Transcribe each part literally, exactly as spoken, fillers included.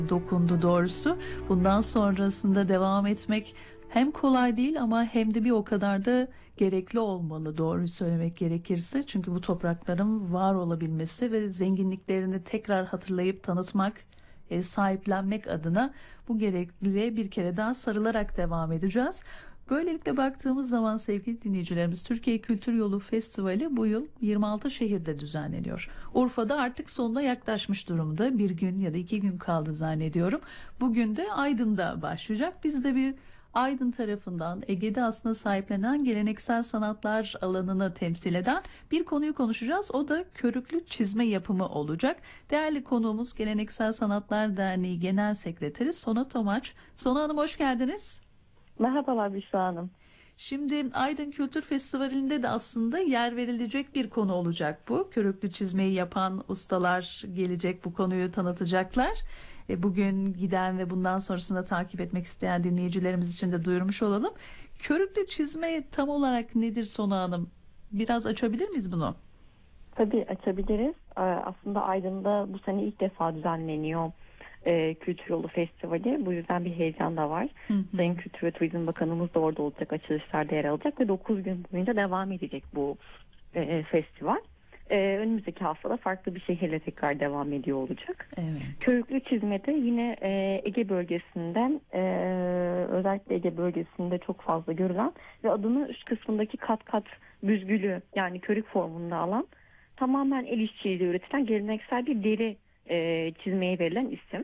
dokundu doğrusu. Bundan sonrasında devam etmek hem kolay değil ama hem de bir o kadar da gerekli olmalı, doğruyu söylemek gerekirse. Çünkü bu toprakların var olabilmesi ve zenginliklerini tekrar hatırlayıp tanıtmak, e, sahiplenmek adına bu gerekliliğe bir kere daha sarılarak devam edeceğiz. Böylelikle baktığımız zaman sevgili dinleyicilerimiz, Türkiye Kültür Yolu Festivali bu yıl yirmi altı şehirde düzenleniyor. Urfa'da artık sonuna yaklaşmış durumda. Bir gün ya da iki gün kaldı zannediyorum. Bugün de Aydın'da başlayacak. Biz de bir Aydın tarafından Ege'de aslında sahiplenen geleneksel sanatlar alanını temsil eden bir konuyu konuşacağız. O da körüklü çizme yapımı olacak. Değerli konuğumuz Geleneksel Sanatlar Derneği Genel Sekreteri Sona Tomaç. Sona Hanım, hoş geldiniz. Merhabalar Büşra Hanım. Şimdi Aydın Kültür Festivali'nde de aslında yer verilecek bir konu olacak bu. Körüklü çizmeyi yapan ustalar gelecek, bu konuyu tanıtacaklar. E, bugün giden ve bundan sonrasında takip etmek isteyen dinleyicilerimiz için de duyurmuş olalım. Körüklü çizme tam olarak nedir Sona Hanım? Biraz açabilir miyiz bunu? Tabii açabiliriz. Ee, Aslında Aydın'da bu sene ilk defa düzenleniyor e, Kültür Yolu Festivali. Bu yüzden bir heyecan da var. Hı hı. Sayın Kültür ve Turizm Bakanımız da orada olacak, açılışlarda yer alacak ve dokuz gün boyunca devam edecek bu e, festival. E, önümüzdeki haftada farklı bir şehirle tekrar devam ediyor olacak. Evet. Körüklü çizmede yine e, Ege bölgesinden, e, özellikle Ege bölgesinde çok fazla görülen ve adını üst kısmındaki kat kat büzgülü, yani körük formunda alan, tamamen el işçiliğiyle üretilen geleneksel bir deri e, çizmeye verilen isim.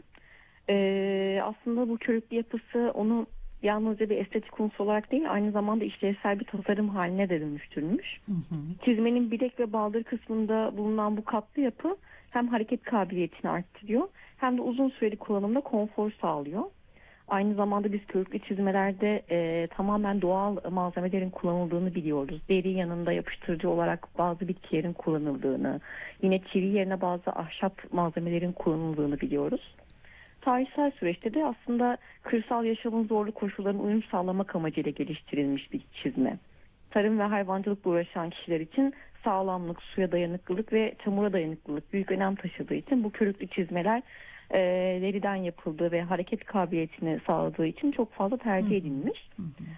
E, aslında bu körüklü yapısı onu yalnızca bir estetik unsur olarak değil, aynı zamanda işlevsel bir tasarım haline de dönüştürmüş. Hı hı. Çizmenin bilek ve baldır kısmında bulunan bu katlı yapı hem hareket kabiliyetini arttırıyor hem de uzun süreli kullanımda konfor sağlıyor. Aynı zamanda biz körüklü çizmelerde e, tamamen doğal malzemelerin kullanıldığını biliyoruz. Deri yanında yapıştırıcı olarak bazı bitkilerin kullanıldığını, yine çivi yerine bazı ahşap malzemelerin kullanıldığını biliyoruz. Tarihsel süreçte de aslında kırsal yaşamın zorlu koşullarına uyum sağlamak amacıyla geliştirilmiş bir çizme. Tarım ve hayvancılıkla uğraşan kişiler için sağlamlık, suya dayanıklılık ve çamura dayanıklılık büyük önem taşıdığı için bu körüklü çizmeler e, deriden yapıldığı ve hareket kabiliyetini sağladığı için çok fazla tercih edilmiş. Hı hı.